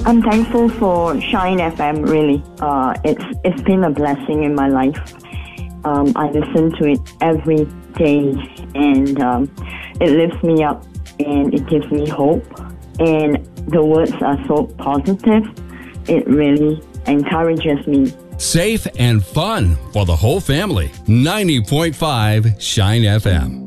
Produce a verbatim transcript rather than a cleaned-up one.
I'm thankful for Shine F M, really. Uh, it's It's been a blessing in my life. Um, I listen to it every day, and um, it lifts me up, and it gives me hope. And the words are so positive. It really encourages me. Safe and fun for the whole family. ninety point five Shine F M.